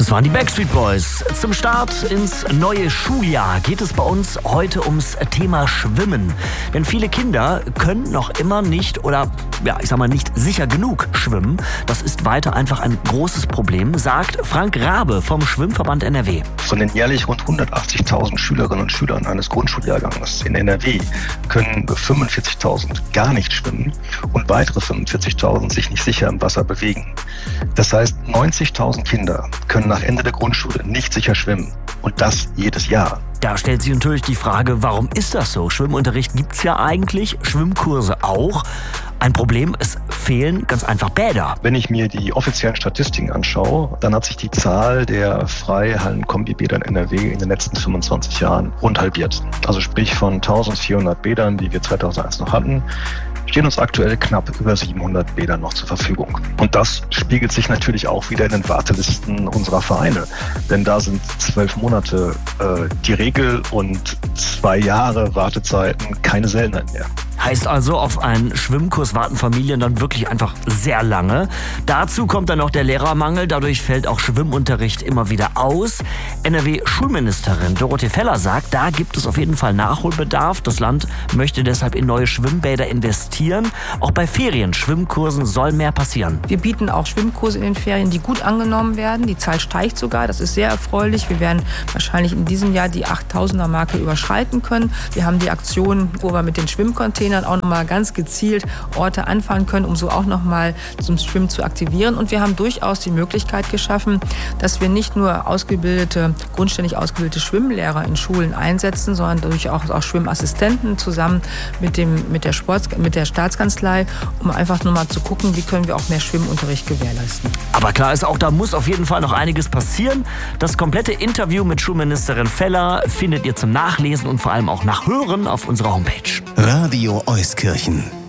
Das waren die Backstreet Boys. Zum Start ins neue Schuljahr geht es bei uns heute ums Thema Schwimmen. Denn viele Kinder können noch immer nicht oder nicht sicher genug schwimmen. Das ist weiter einfach ein großes Problem, sagt Frank Rabe vom Schwimmverband NRW. Von den jährlich rund 180.000 Schülerinnen und Schülern eines Grundschuljahrgangs in NRW können 45.000 gar nicht schwimmen und weitere 45.000 sich nicht sicher im Wasser bewegen. Das heißt, 90.000 Kinder können nach Ende der Grundschule nicht sicher schwimmen. Und das jedes Jahr. Da stellt sich natürlich die Frage, warum ist das so? Schwimmunterricht gibt's ja eigentlich, Schwimmkurse auch. Ein Problem, es fehlen ganz einfach Bäder. Wenn ich mir die offiziellen Statistiken anschaue, dann hat sich die Zahl der Freihallen-Kombibäder in NRW in den letzten 25 Jahren rund halbiert. Also sprich von 1400 Bädern, die wir 2001 noch hatten, stehen uns aktuell knapp über 700 Bäder noch zur Verfügung. Und das spiegelt sich natürlich auch wieder in den Wartelisten unserer Vereine. Denn da sind 12 Monate die Regel und 2 Jahre Wartezeiten keine Seltenheit mehr. Heißt also, auf einen Schwimmkurs warten Familien dann wirklich einfach sehr lange. Dazu kommt dann noch der Lehrermangel. Dadurch fällt auch Schwimmunterricht immer wieder aus. NRW-Schulministerin Dorothee Feller sagt, da gibt es auf jeden Fall Nachholbedarf. Das Land möchte deshalb in neue Schwimmbäder investieren. Auch bei Ferien-Schwimmkursen soll mehr passieren. Wir bieten auch Schwimmkurse in den Ferien, die gut angenommen werden. Die Zahl steigt sogar. Das ist sehr erfreulich. Wir werden wahrscheinlich in diesem Jahr die 8.000er-Marke überschreiten können. Wir haben die Aktion, wo wir mit den Schwimmcontainern auch nochmal ganz gezielt Orte anfahren können, um so auch nochmal zum Schwimmen zu aktivieren. Und wir haben durchaus die Möglichkeit geschaffen, dass wir nicht nur grundständig ausgebildete Schwimmlehrer in Schulen einsetzen, sondern durchaus auch Schwimmassistenten zusammen mit der Staatskanzlei, um einfach nur mal zu gucken, wie können wir auch mehr Schwimmunterricht gewährleisten. Aber klar ist auch, da muss auf jeden Fall noch einiges passieren. Das komplette Interview mit Schulministerin Feller findet ihr zum Nachlesen und vor allem auch nachhören auf unserer Homepage. Radio Euskirchen.